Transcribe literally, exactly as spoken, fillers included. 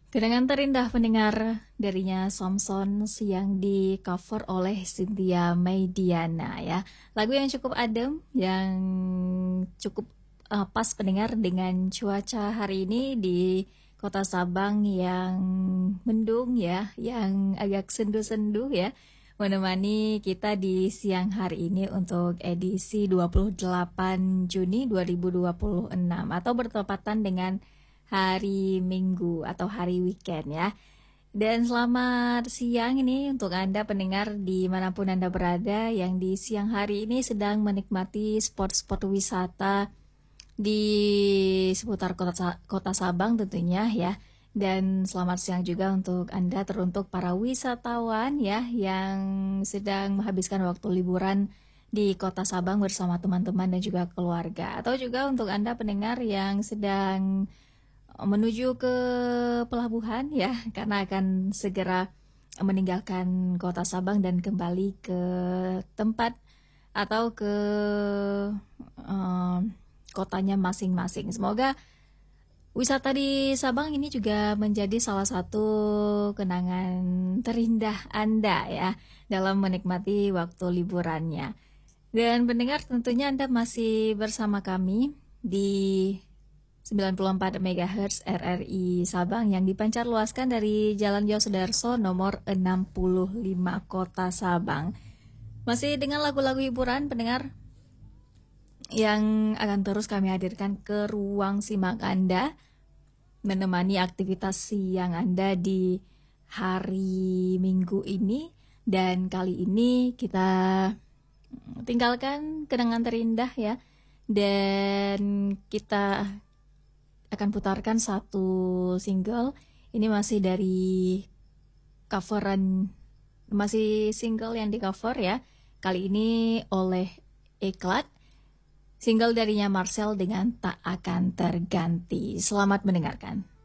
Kenangan terindah pendengar darinya Samson yang di cover oleh Cynthia Meidiana ya. Lagu yang cukup adem, yang cukup uh, pas pendengar dengan cuaca hari ini di Kota Sabang yang mendung ya, yang agak sendu-sendu ya. Menemani kita di siang hari ini untuk edisi dua puluh delapan Juni dua ribu dua puluh enam atau bertepatan dengan hari Minggu atau hari weekend ya. Dan selamat siang ini untuk Anda pendengar dimanapun Anda berada yang di siang hari ini sedang menikmati spot-spot wisata di seputar kota, kota Sabang tentunya ya. Dan selamat siang juga untuk Anda teruntuk para wisatawan ya yang sedang menghabiskan waktu liburan di Kota Sabang bersama teman-teman dan juga keluarga. Atau juga untuk Anda pendengar yang sedang menuju ke pelabuhan ya, karena akan segera meninggalkan Kota Sabang dan kembali ke tempat atau ke um, kotanya masing-masing. Semoga wisata di Sabang ini juga menjadi salah satu kenangan terindah Anda ya dalam menikmati waktu liburannya. Dan pendengar tentunya Anda masih bersama kami di sembilan puluh empat megahertz R R I Sabang yang dipancar luaskan dari Jalan Yosudarso nomor enam puluh lima Kota Sabang. Masih dengan lagu-lagu hiburan pendengar yang akan terus kami hadirkan ke ruang simak Anda, menemani aktivitas siang Anda di hari Minggu ini. Dan kali ini kita tinggalkan kenangan terindah ya, dan kita akan putarkan satu single. Ini masih dari coveran, masih single yang di cover ya. Kali ini oleh Eklat, single darinya Marcel dengan Tak Akan Terganti. Selamat mendengarkan.